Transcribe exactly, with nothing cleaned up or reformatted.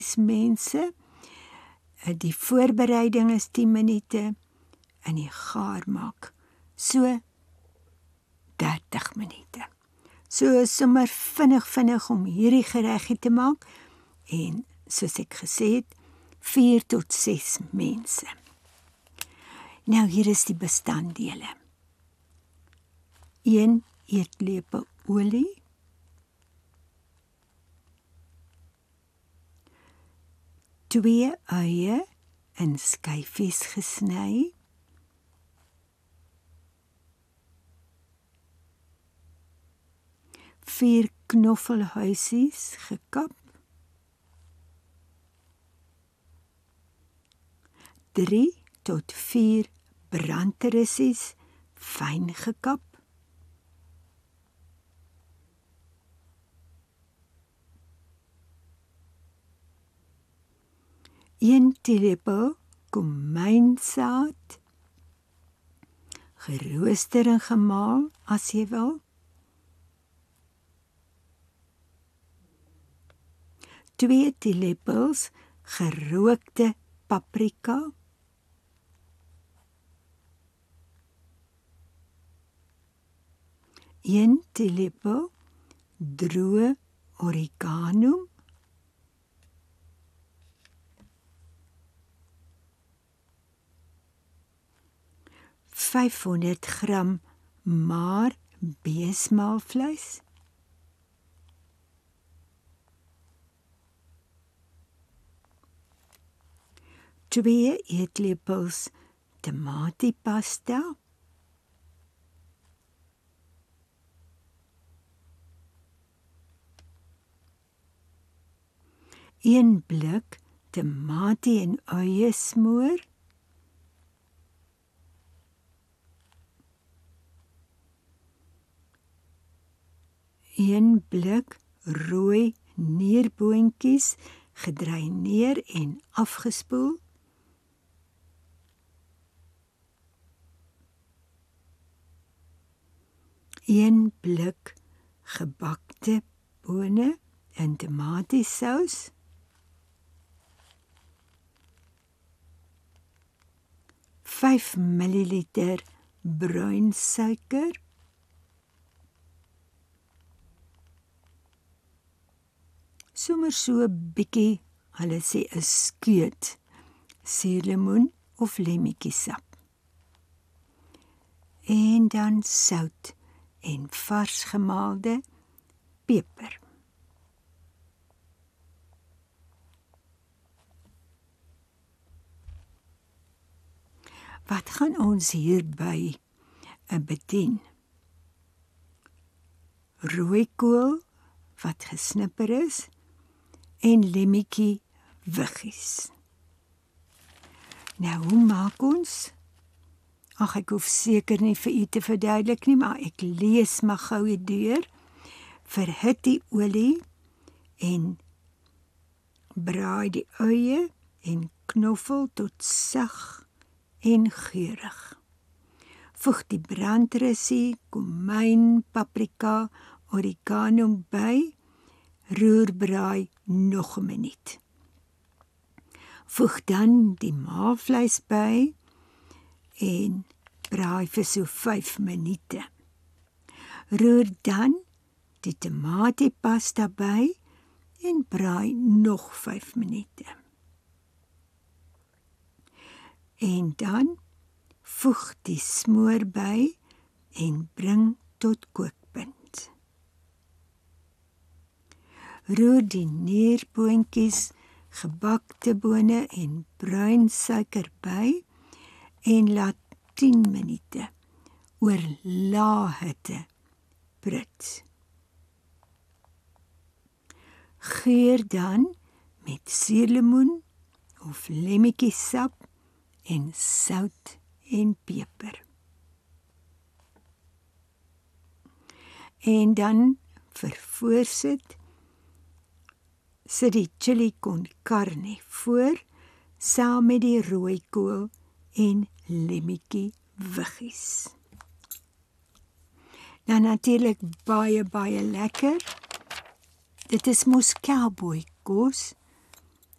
mense. Die voorbereiding is tien minute en die gaar maak so dertig minute. So sommer vinnig vinnig om hierdie gereggie te maak en soos ek gesê het, vier tot ses mense. Nou hier is die bestanddele. een eetlepel olie, twee eie in skyfies gesny, vier knoffelhuisies gekap, drie tot vier brandterissies fyn gekap, een teelepel komijnsaad, gerooster en gemaal as jy wil, twee teelepels gerookte paprika, een teelepel droë oregano, vyfhonderd gram maar beesmaalvleis, twee eetlepels tomatiepasta, een blik tamatie en eie smoor, een blik rooi nierboontjies gedreineer en afgespoel, een blik gebakte bone in tomatiesous, vyf milliliter bruin suiker, sommer so 'n bietjie, hulle sê 'n skeut suurlemoen of lemmetjiesap. En dan sout en vars gemaalde peper. Wat gaan ons hierby bedien? Rooikool wat gesnipper is en lemmetjie wiggies. Nou, hoe maak ons? Ag, ek hoef seker nie vir u te verduidelik nie, maar ek lees maar gou hier deur. Verhit die olie en braai die eie en knoffel tot sag en geurig. Voeg die brandrussie, komijn, paprika, oregano by, roer braai nog 'n minuut. Voeg dan die maalvleis by en braai vir so vyf minute. Roer dan die tomatiepasta by en braai nog vyf minute. En dan voeg die smoor by en bring tot kookpunt. Roer die nierboontjies, gebakte bone en bruin suiker by en laat tien minute oor lae hitte brits. Geur dan met suurlemoen of lemmetjiesap en sout en peper. En dan vir voorsit, sit die chili con carne voor, saam met die rooikool en lemmetjie wiggies. Nou natuurlik baie, baie lekker. Dit is mos cowboy kos,